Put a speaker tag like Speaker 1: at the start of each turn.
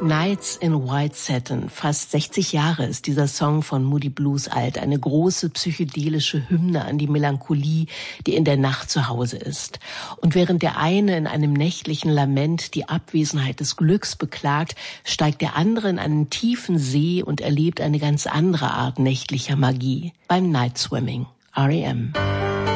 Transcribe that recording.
Speaker 1: Nights in White Satin. Fast 60 Jahre ist dieser Song von Moody Blues alt. Eine große psychedelische Hymne an die Melancholie, die in der Nacht zu Hause ist. Und während der eine in einem nächtlichen Lament die Abwesenheit des Glücks beklagt, steigt der andere in einen tiefen See und erlebt eine ganz andere Art nächtlicher Magie. Beim Night Swimming. R.E.M.